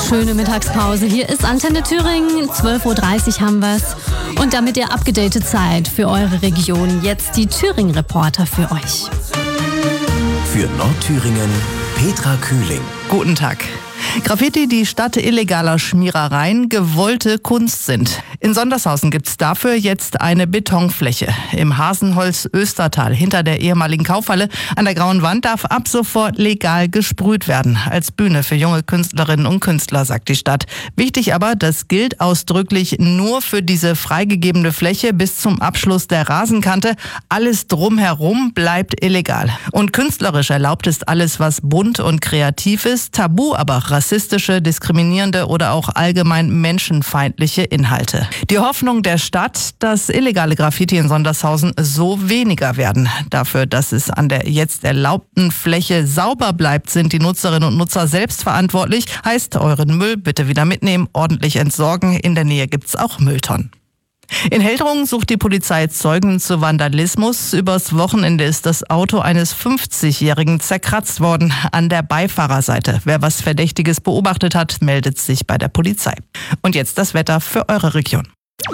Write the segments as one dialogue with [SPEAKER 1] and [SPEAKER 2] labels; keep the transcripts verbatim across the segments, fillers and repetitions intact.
[SPEAKER 1] schöne Mittagspause. Hier ist Antenne Thüringen, zwölf Uhr dreißig haben wir's. Und damit ihr abgedatet seid für eure Region, jetzt die Thüringen-Reporter für euch.
[SPEAKER 2] Für Nordthüringen, Petra Kühling.
[SPEAKER 3] Guten Tag. Graffiti, die statt illegaler Schmierereien gewollte Kunst sind. In Sondershausen gibt's dafür jetzt eine Betonfläche. Im Hasenholz-Östertal hinter der ehemaligen Kaufhalle an der Grauen Wand darf ab sofort legal gesprüht werden. Als Bühne für junge Künstlerinnen und Künstler, sagt die Stadt. Wichtig aber, das gilt ausdrücklich nur für diese freigegebene Fläche bis zum Abschluss der Rasenkante. Alles drumherum bleibt illegal. Und künstlerisch erlaubt ist alles, was bunt und kreativ ist. Tabu aber rassistische, diskriminierende oder auch allgemein menschenfeindliche Inhalte. Die Hoffnung der Stadt, dass illegale Graffiti in Sondershausen so weniger werden. Dafür, dass es an der jetzt erlaubten Fläche sauber bleibt, sind die Nutzerinnen und Nutzer selbst verantwortlich. Heißt, euren Müll bitte wieder mitnehmen, ordentlich entsorgen. In der Nähe gibt's auch Mülltonnen. In Heldrungen sucht die Polizei Zeugen zu Vandalismus. Übers Wochenende ist das Auto eines fünfzigjährigen zerkratzt worden an der Beifahrerseite. Wer was Verdächtiges beobachtet hat, meldet sich bei der Polizei. Und jetzt das Wetter für eure Region.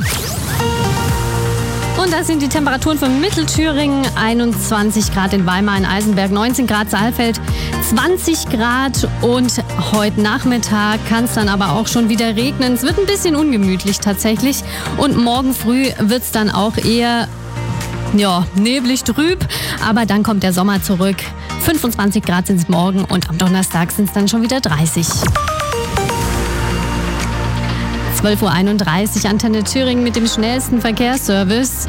[SPEAKER 1] Und das sind die Temperaturen für Mittelthüringen. einundzwanzig Grad in Weimar, in Eisenberg, neunzehn Grad Saalfeld, zwanzig Grad. Und heute Nachmittag kann es dann aber auch schon wieder regnen. Es wird ein bisschen ungemütlich tatsächlich. Und morgen früh wird es dann auch eher ja, neblig trüb. Aber dann kommt der Sommer zurück. fünfundzwanzig Grad sind es morgen und am Donnerstag sind es dann schon wieder dreißig. zwölf Uhr einunddreißig, Antenne Thüringen mit dem schnellsten Verkehrsservice.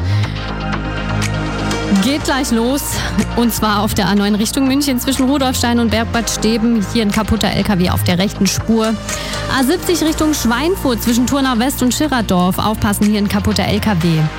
[SPEAKER 1] Geht gleich los. Und zwar auf der A neun Richtung München zwischen Rudolfstein und Bergbad Steben. Hier ein kaputter L K W auf der rechten Spur. A siebzig Richtung Schweinfurt zwischen Turnau West und Schirrerdorf. Aufpassen, hier ein kaputter L K W.